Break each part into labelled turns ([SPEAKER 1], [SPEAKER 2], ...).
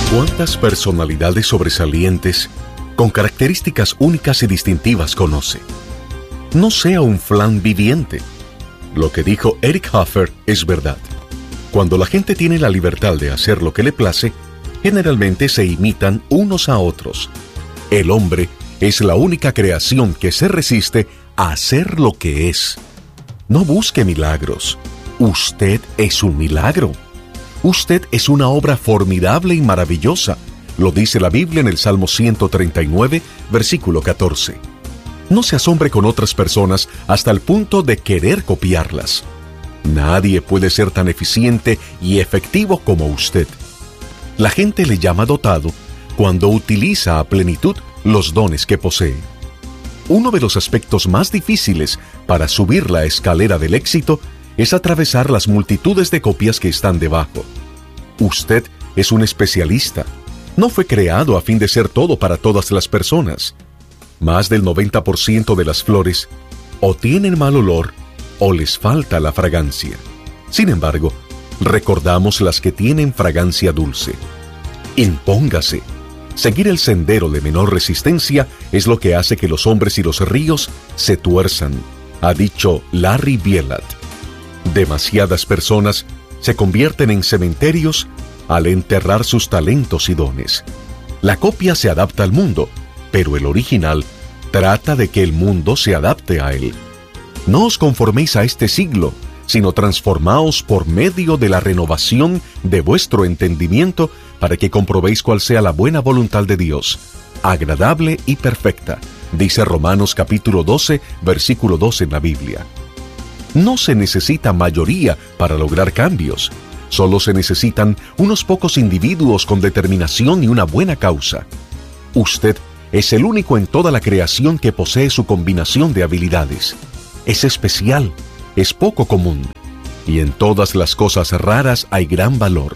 [SPEAKER 1] ¿Cuántas personalidades sobresalientes con características únicas y distintivas conoce? No sea un flan viviente. Lo que dijo Eric Hoffer es verdad. Cuando la gente tiene la libertad de hacer lo que le place, generalmente se imitan unos a otros. El hombre es la única creación que se resiste a ser lo que es. No busque milagros. Usted es un milagro. Usted es una obra formidable y maravillosa. Lo dice la Biblia en el Salmo 139, versículo 14. No se asombre con otras personas hasta el punto de querer copiarlas. Nadie puede ser tan eficiente y efectivo como usted. La gente le llama dotado cuando utiliza a plenitud los dones que posee. Uno de los aspectos más difíciles para subir la escalera del éxito es atravesar las multitudes de copias que están debajo. Usted es un especialista. No fue creado a fin de ser todo para todas las personas. Más del 90% de las flores o tienen mal olor o les falta la fragancia. Sin embargo, recordamos las que tienen fragancia dulce. Impóngase. Seguir el sendero de menor resistencia es lo que hace que los hombres y los ríos se tuerzan, ha dicho Larry Bielat. Demasiadas personas se convierten en cementerios al enterrar sus talentos y dones. La copia se adapta al mundo, pero el original trata de que el mundo se adapte a él. No os conforméis a este siglo, sino transformaos por medio de la renovación de vuestro entendimiento para que comprobéis cuál sea la buena voluntad de Dios, agradable y perfecta, dice Romanos capítulo 12, versículo 12 en la Biblia. No se necesita mayoría para lograr cambios. Solo se necesitan unos pocos individuos con determinación y una buena causa. Usted es el único en toda la creación que posee su combinación de habilidades. Es especial, es poco común, y en todas las cosas raras hay gran valor.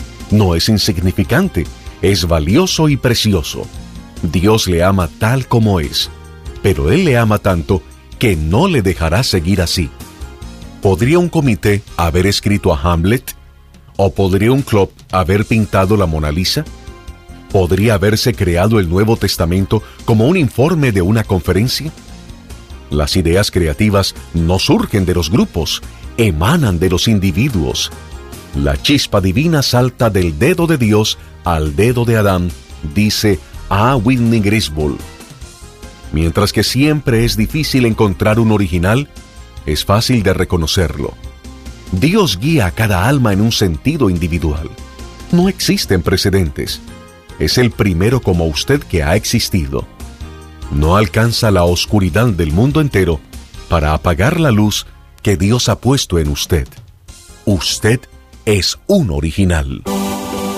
[SPEAKER 1] No es insignificante, es valioso y precioso. Dios le ama tal como es, pero Él le ama tanto que no le dejará seguir así. ¿Podría un comité haber escrito a Hamlet? ¿O podría un club haber pintado la Mona Lisa? ¿Podría haberse creado el Nuevo Testamento como un informe de una conferencia? Las ideas creativas no surgen de los grupos, emanan de los individuos. La chispa divina salta del dedo de Dios al dedo de Adán, dice A. Whitney Griswold. Mientras que siempre es difícil encontrar un original, es fácil de reconocerlo. Dios guía a cada alma en un sentido individual. No existen precedentes. Es el primero como usted que ha existido. No alcanza la oscuridad del mundo entero para apagar la luz que Dios ha puesto en usted. Usted es un original.